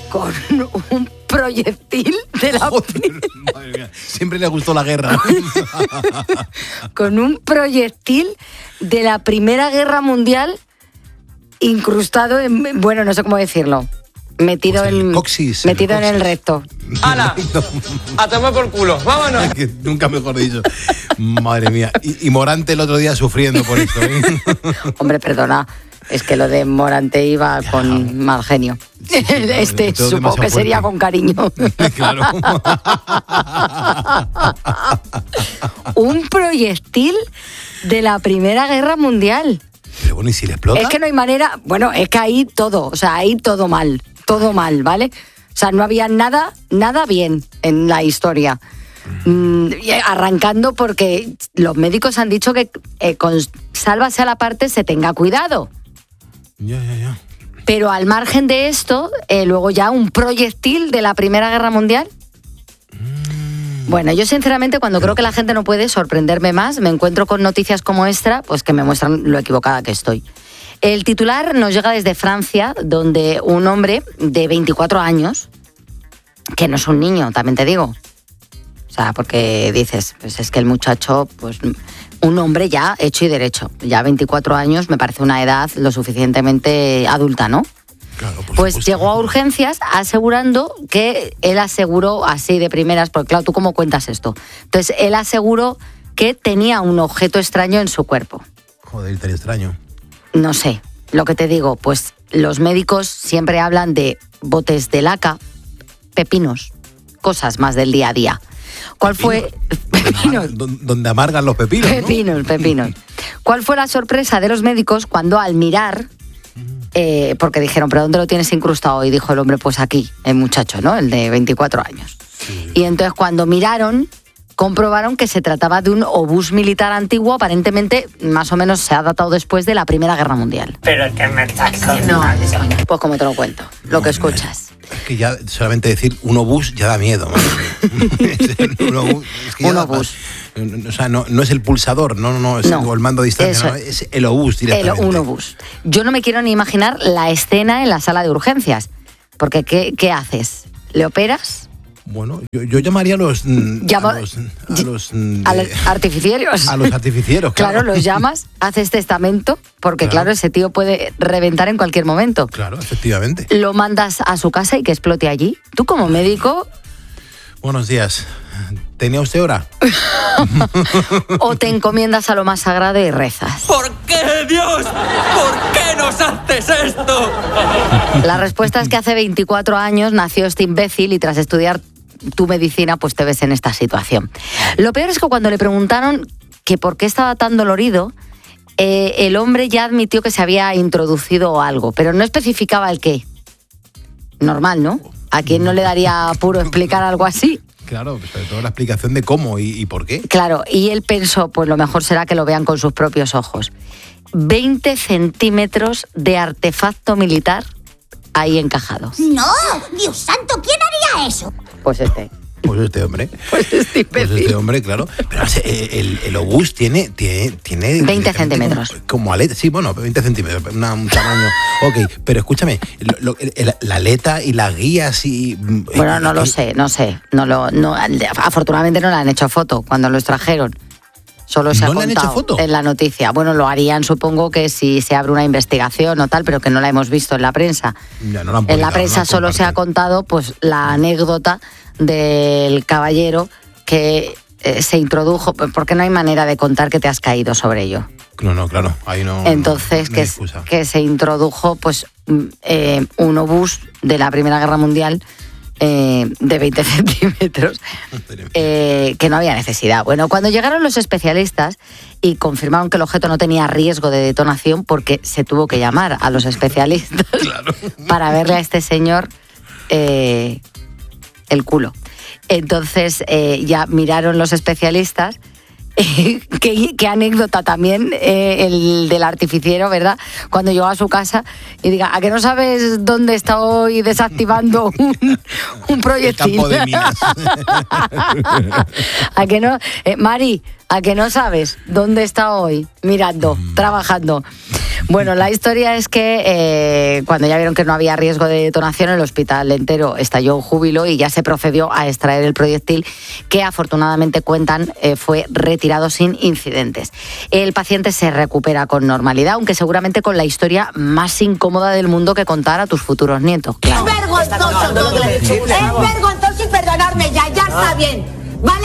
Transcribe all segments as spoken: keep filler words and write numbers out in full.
con un proyectil de la... Joder, madre mía, siempre le gustó la guerra. Con un proyectil de la Primera Guerra Mundial incrustado en... Bueno, no sé cómo decirlo. Metido Pues el en... coxis, el metido en el coxis. recto. ¡Hala! A tomar por culo, vámonos. Que nunca mejor dicho. Madre mía. Y, y Morante el otro día sufriendo por esto, ¿eh? Hombre, perdona. Es que lo de Morante iba Ya. con mal genio. Sí, sí, no, este todo supongo que demasiado sería fuerte. con cariño. Claro. Un proyectil de la Primera Guerra Mundial. Pero bueno, ¿y si le explota? Es que no hay manera... Bueno, es que ahí todo, o sea, ahí todo mal. Todo mal, ¿vale? O sea, no había nada, nada bien en la historia. Mm, y arrancando porque los médicos han dicho que eh, con sálvase a la parte se tenga cuidado. Ya, ya, ya. Pero al margen de esto, eh, luego ya un proyectil de la Primera Guerra Mundial. Bueno, yo sinceramente cuando creo que la gente no puede sorprenderme más, me encuentro con noticias como esta, pues que me muestran lo equivocada que estoy. El titular nos llega desde Francia, donde un hombre de veinticuatro años, que no es un niño, también te digo. O sea, porque dices, pues es que el muchacho, pues un hombre ya hecho y derecho. Ya veinticuatro años me parece una edad lo suficientemente adulta, ¿no? Claro, por Pues supuesto. llegó a urgencias asegurando que él aseguró así de primeras, porque claro, ¿tú cómo cuentas esto? Entonces, él aseguró que tenía un objeto extraño en su cuerpo. Joder, tan extraño. No sé, lo que te digo, pues los médicos siempre hablan de botes de laca, pepinos, cosas más del día a día. ¿Cuál fue? Pepinos. Donde, donde amargan los pepinos, ¿no? Pepinos, pepinos. ¿Cuál fue la sorpresa de los médicos cuando al mirar, eh, porque dijeron, ¿pero dónde lo tienes incrustado? Y dijo el hombre, pues aquí, el muchacho, ¿no? El de veinticuatro años. Sí. Y entonces cuando miraron, comprobaron que se trataba de un obús militar antiguo, aparentemente más o menos se ha datado después de la Primera Guerra Mundial. Pero que me estás No, pues como te lo cuento, lo que escuchas. Es que ya solamente decir un obús ya da miedo. un obús, es que ya Un da- obús. O sea, no, no es el pulsador, no, no, no, es No, o el mando a distancia, eso no, es el obús El, directamente. un obús. Yo no me quiero ni imaginar la escena en la sala de urgencias, porque ¿qué, qué haces? ¿Le operas? Bueno, yo, yo llamaría a los... mm, Llama- a los, a los, mm, ¿A de- los artificieros? a los artificieros, claro. Claro, los llamas, haces testamento, porque Claro. claro, ese tío puede reventar en cualquier momento. Claro, efectivamente. Lo mandas a su casa y que explote allí. Tú como médico, Buenos días. ¿Tenía usted hora? o te encomiendas a lo más sagrado y rezas. ¿Por qué, Dios? ¿Por qué nos haces esto? La respuesta es que hace veinticuatro años nació este imbécil y tras estudiar tu medicina, pues te ves en esta situación. Lo peor es que cuando le preguntaron que por qué estaba tan dolorido, eh, el hombre ya admitió que se había introducido algo, pero no especificaba el qué. Normal, ¿no? ¿A quién no le daría apuro explicar algo así? Claro, sobre todo la explicación de cómo y, y por qué. Claro, y él pensó, pues lo mejor será que lo vean con sus propios ojos. veinte centímetros de artefacto militar ahí encajado. No, Dios santo, ¿quién haría eso? Pues este. Pues este hombre. Pues este Pues imbécil. este hombre, claro. Pero el, el, el obús tiene, tiene, tiene veinte centímetros. Como, como aleta, sí, bueno, veinte centímetros, una- un tamaño. Ok, pero escúchame, lo- lo- el- la aleta y las guías y. Bueno, no lo sé, no sé. No lo, no, afortunadamente no le han hecho foto cuando lo extrajeron. Solo se ha ¿No le han hecho contado foto? en la noticia. Bueno, lo harían, supongo que si se abre una investigación o tal, pero que no la hemos visto en la prensa. Ya, no la han En la publicado, prensa no la solo se ha comparten. contado pues la anécdota del caballero que eh, se introdujo, porque no hay manera de contar que te has caído sobre ello. No, no, claro, ahí no. Entonces, no, no que, hay excusa. que se introdujo pues mm, eh, un obús de la Primera Guerra Mundial eh, de veinte centímetros, eh, que no había necesidad. Bueno, cuando llegaron los especialistas y confirmaron que el objeto no tenía riesgo de detonación, porque se tuvo que llamar a los especialistas Claro. para verle a este señor eh, el culo. Entonces eh, ya miraron los especialistas. qué, qué anécdota también eh, el del artificiero, ¿verdad? Cuando llegó a su casa y diga, ¿a que no sabes dónde está hoy desactivando un, un proyectil? El campo de minas. ¿A que no? Eh, Mari, ¿a que no sabes dónde está hoy? Mirando, trabajando. Bueno, la historia es que eh, cuando ya vieron que no había riesgo de detonación, el hospital entero estalló un júbilo y ya se procedió a extraer el proyectil que afortunadamente cuentan eh, fue retirado sin incidentes. El paciente se recupera con normalidad, aunque seguramente con la historia más incómoda del mundo que contar a tus futuros nietos. Claro. Es vergonzoso todo lo que le he dicho. Es vergonzoso y perdonarme ya, ya está bien. ¿Vale?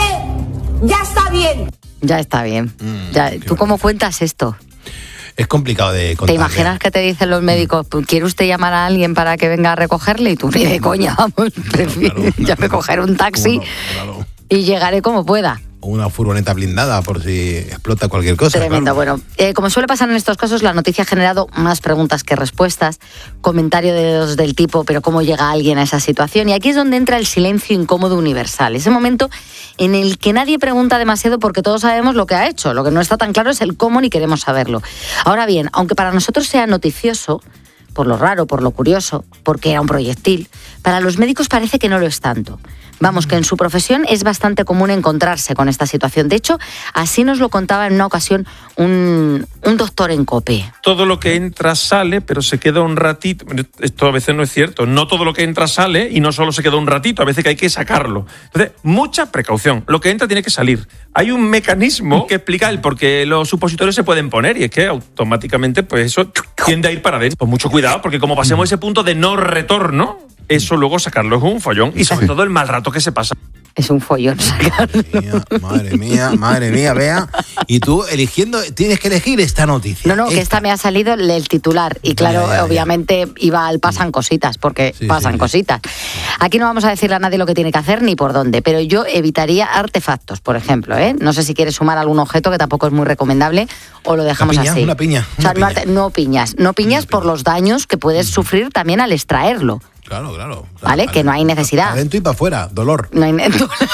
Ya está bien. Ya está bien. Mm, ya, ¿Tú cómo cuentas esto? Es complicado de contar. ¿Te imaginas que te dicen los médicos, ¿quiere usted llamar a alguien para que venga a recogerle? Y tú, ni de coña, vamos, prefiero Claro. ya me coger un taxi Bueno, claro. y llegaré como pueda. O una furgoneta blindada por si explota cualquier cosa. Tremendo. Claro. Bueno, eh, como suele pasar en estos casos, la noticia ha generado más preguntas que respuestas, comentarios del tipo, pero ¿cómo llega alguien a esa situación? Y aquí es donde entra el silencio incómodo universal, ese momento en el que nadie pregunta demasiado porque todos sabemos lo que ha hecho, lo que no está tan claro es el cómo ni queremos saberlo. Ahora bien, aunque para nosotros sea noticioso, por lo raro, por lo curioso, porque era un proyectil, para los médicos parece que no lo es tanto. Vamos, que en su profesión es bastante común encontrarse con esta situación. De hecho, así nos lo contaba en una ocasión un, un doctor en COPE. Todo lo que entra sale, pero se queda un ratito. Esto a veces no es cierto. No todo lo que entra sale y no solo se queda un ratito. A veces que hay que sacarlo. Entonces, mucha precaución. Lo que entra tiene que salir. Hay un mecanismo que explica el por qué los supositorios se pueden poner y es que automáticamente pues eso tiende a ir para adentro. Pues mucho cuidado porque como pasemos ese punto de no retorno, eso luego sacarlo es un follón y sobre todo el mal rato que se pasa. Es un follón sacarlo. Madre mía, madre mía, madre mía, Bea. Y tú eligiendo, tienes que elegir esta noticia. No, no, que esta me ha salido el titular y claro, Ya, ya, ya. obviamente iba al pasan cositas, porque Sí, pasan sí, sí. cositas. Aquí no vamos a decirle a nadie lo que tiene que hacer ni por dónde, pero yo evitaría artefactos, por ejemplo, ¿eh? No sé si quieres sumar algún objeto que tampoco es muy recomendable o lo dejamos Una piña, así. una piña, O sea, una no, piña. arte- no piñas, no piñas por los daños que puedes sufrir también al extraerlo. Claro, claro. O sea, Vale, que no hay necesidad. Para adentro y para afuera, dolor. No hay ne-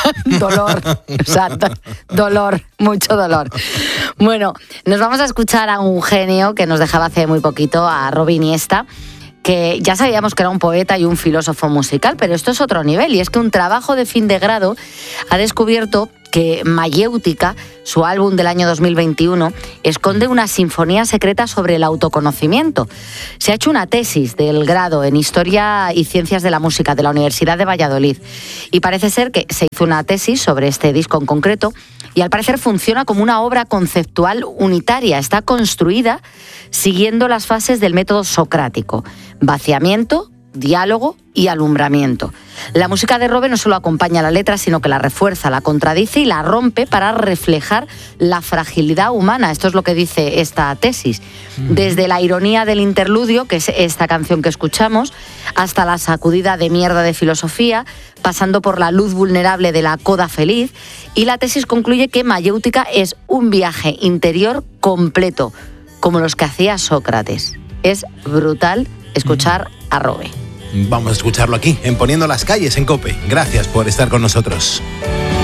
dolor, exacto, dolor, mucho dolor. Bueno, nos vamos a escuchar a un genio que nos dejaba hace muy poquito, a Robin Iniesta, que ya sabíamos que era un poeta y un filósofo musical, pero esto es otro nivel, y es que un trabajo de fin de grado ha descubierto que Mayéutica, su álbum del año dos mil veintiuno, esconde una sinfonía secreta sobre el autoconocimiento. Se ha hecho una tesis del grado en Historia y Ciencias de la Música de la Universidad de Valladolid y parece ser que se hizo una tesis sobre este disco en concreto y al parecer funciona como una obra conceptual unitaria. Está construida siguiendo las fases del método socrático: vaciamiento, diálogo y alumbramiento. La música de Robe no solo acompaña la letra, sino que la refuerza, la contradice y la rompe para reflejar la fragilidad humana. Esto es lo que dice esta tesis. Desde la ironía del interludio, que es esta canción que escuchamos, hasta la sacudida de mierda de filosofía, pasando por la luz vulnerable de la coda feliz. Y la tesis concluye que Mayéutica es un viaje interior completo, como los que hacía Sócrates. Es brutal escuchar a Robe. Vamos a escucharlo aquí, en Poniendo las Calles en COPE. Gracias por estar con nosotros.